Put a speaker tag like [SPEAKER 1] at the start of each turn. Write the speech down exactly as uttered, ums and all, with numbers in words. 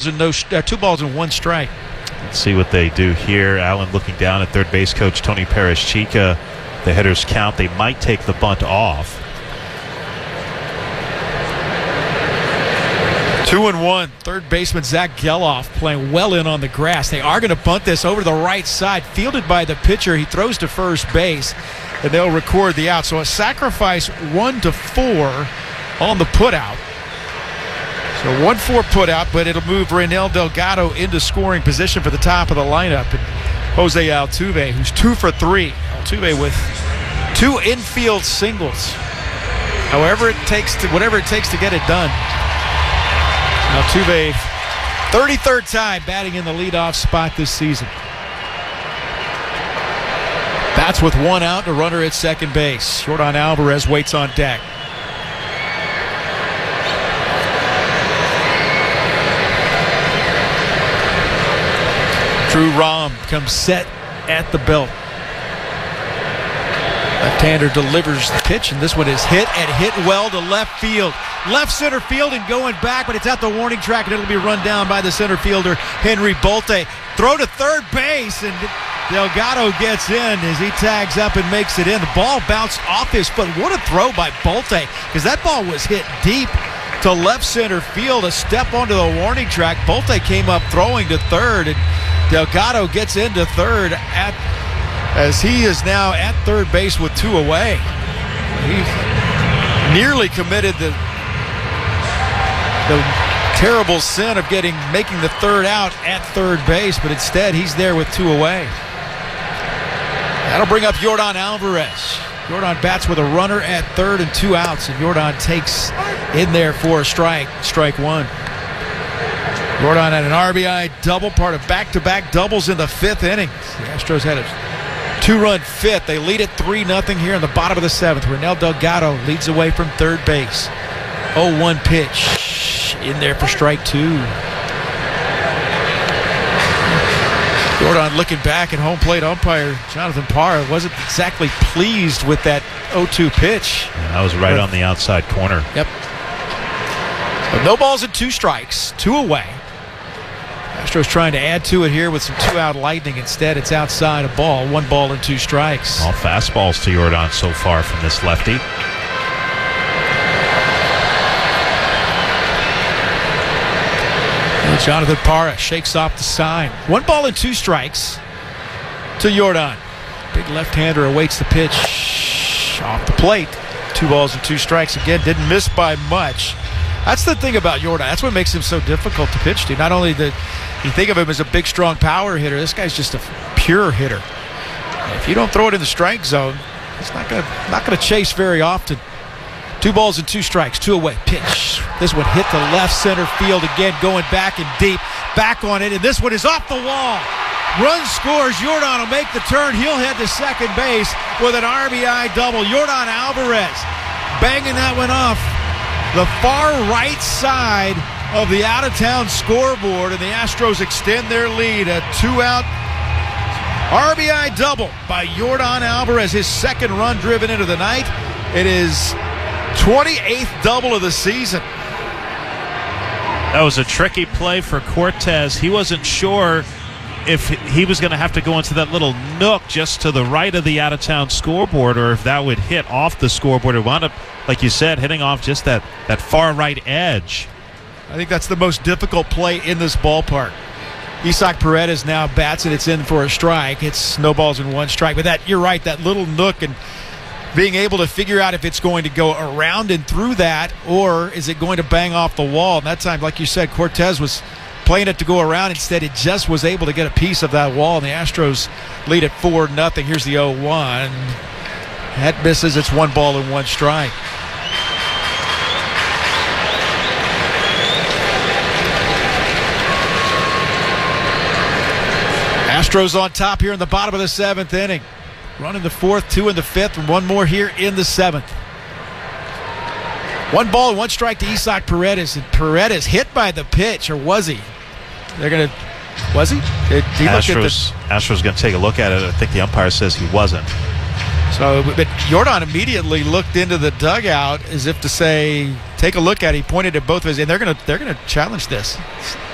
[SPEAKER 1] and no uh, two balls and one strike.
[SPEAKER 2] Let's see what they do here. Allen looking down at third base coach Tony Perez-Chica. The hitters count. They might take the bunt off.
[SPEAKER 1] Two and one. Third baseman Zach Geloff playing well in on the grass. They are going to bunt this over to the right side. Fielded by the pitcher. He throws to first base, and they'll record the out. So a sacrifice one to four on the putout. So one four putout, but it'll move Reynel Delgado into scoring position for the top of the lineup. And Jose Altuve, who's two for three. Altuve with two infield singles. However it takes to, whatever it takes to get it done. Altuve, thirty-third time batting in the leadoff spot this season. Bats with one out and a runner at second base. Yordan Alvarez waits on deck. Drew Rom comes set at the belt. Left-hander delivers the pitch, and this one is hit and hit well to left field. Left center field and going back, but it's at the warning track, and it'll be run down by the center fielder, Henry Bolte. Throw to third base, and Delgado gets in as he tags up and makes it in. The ball bounced off his foot. What a throw by Bolte, because that ball was hit deep to left center field. A step onto the warning track. Bolte came up throwing to third, and Delgado gets into third at as he is now at third base with two away. He nearly committed the the terrible sin of getting making the third out at third base, but instead he's there with two away. That'll bring up Yordan Alvarez. Yordan bats with a runner at third and two outs, and Yordan takes in there for a strike, strike one. Yordan had an R B I double, part of back-to-back doubles in the fifth inning. The Astros had a two-run fifth. They lead it three nothing here in the bottom of the seventh. Reynel Delgado leads away from third base. oh one pitch in there for strike two. Yordan looking back at home plate umpire Jonathan Parra wasn't exactly pleased with that oh two pitch.
[SPEAKER 2] Yeah, that was right but, on the outside corner.
[SPEAKER 1] Yep. So no balls and two strikes, two away. Astros trying to add to it here with some two-out lightning. Instead, it's outside a ball, one ball and two strikes.
[SPEAKER 2] All fastballs to Yordan so far from this lefty.
[SPEAKER 1] And Jonathan Parra shakes off the sign. One ball and two strikes to Yordan. Big left-hander awaits the pitch off the plate. Two balls and two strikes again. Didn't miss by much. That's the thing about Yordan. That's what makes him so difficult to pitch to. Not only that you think of him as a big, strong power hitter, this guy's just a pure hitter. If you don't throw it in the strike zone, he's not going to not going to chase very often. Two balls and two strikes, two away. Pitch. This one hit the left center field again, going back and deep. Back on it, and this one is off the wall. Run scores. Yordan will make the turn. He'll head to second base with an R B I double. Yordan Alvarez banging that one off the far right side of the out-of-town scoreboard, and the Astros extend their lead. A two-out R B I double by Yordan Alvarez, his second run driven into the night. It is twenty-eighth double of the season.
[SPEAKER 2] That was a tricky play for Cortez. He wasn't sure if he was going to have to go into that little nook just to the right of the out-of-town scoreboard, or if that would hit off the scoreboard. It wound up, like you said, hitting off just that, that far right edge.
[SPEAKER 1] I think that's the most difficult play in this ballpark. Isaac Paredes now bats and it's in for a strike. It's no balls and one strike. But that, you're right, that little nook and being able to figure out if it's going to go around and through that, or is it going to bang off the wall. And that time, like you said, Cortez was playing it to go around. Instead, it just was able to get a piece of that wall, and the Astros lead at four nothing. Here's the oh one. That misses. It's one ball and one strike. Astros on top here in the bottom of the seventh inning. Run in the fourth, two in the fifth, and one more here in the seventh. One ball and one strike to Isaac Paredes, and Paredes hit by the pitch, or was he? They're going to, was he? Did he
[SPEAKER 2] Astros,
[SPEAKER 1] look at the,
[SPEAKER 2] Astros going to take a look at it. I think the umpire says he wasn't.
[SPEAKER 1] So, but Yordan immediately looked into the dugout as if to say, take a look at it. He pointed at both of his, and they're going to they're going to challenge this.